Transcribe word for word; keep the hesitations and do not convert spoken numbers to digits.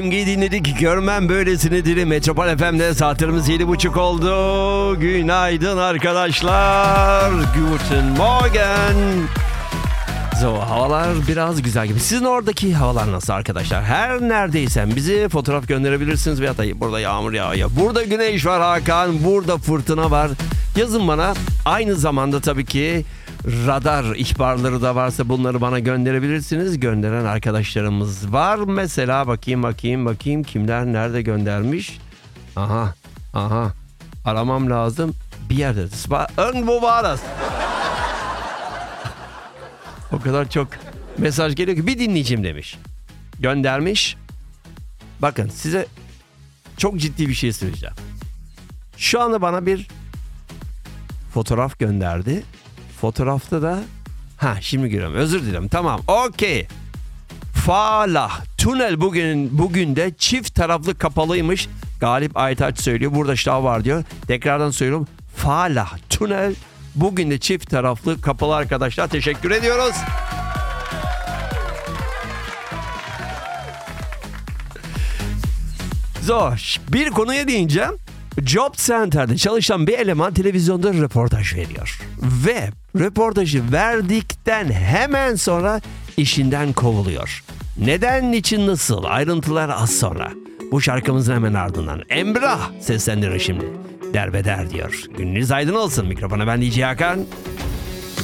Dinledik, görmem böylesinidir. Metropol F M'de saatlerimiz yedi buçuk oldu. Günaydın arkadaşlar. Guten Morgen. So, havalar biraz güzel gibi. Sizin oradaki havalar nasıl arkadaşlar? Her neredeysen bizi fotoğraf gönderebilirsiniz. Veyahut da burada yağmur yağıyor. Burada güneş var Hakan. Burada fırtına var. Yazın bana. Aynı zamanda tabii ki radar ihbarları da varsa bunları bana gönderebilirsiniz. Gönderen arkadaşlarımız var. Mesela bakayım bakayım bakayım kimler nerede göndermiş. Aha aha aramam lazım. Bir yerde. Irgendwo war das. O kadar çok mesaj geliyor ki bir dinleyicim demiş. Göndermiş. Bakın size çok ciddi bir şey söyleyeceğim. Şu anda bana bir fotoğraf gönderdi. Fotoğrafta da ha şimdi görüyorum. Özür dilerim. Tamam. Okey. Falah. Tünel bugün bugün de çift taraflı kapalıymış. Galip Aytaç söylüyor. Burada şav var diyor. Tekrardan söylüyorum. Falah. Tünel bugün de çift taraflı kapalı arkadaşlar. Teşekkür ediyoruz. Zor. Bir konuya değineceğim. Job Center'de çalışan bir eleman televizyonda röportaj veriyor. Ve röportajı verdikten hemen sonra işinden kovuluyor. Neden, niçin, nasıl? Ayrıntılar az sonra. Bu şarkımızın hemen ardından Emrah seslendirir şimdi. Derbeder diyor. Gününüz aydın olsun. Mikrofona ben D J Hakan.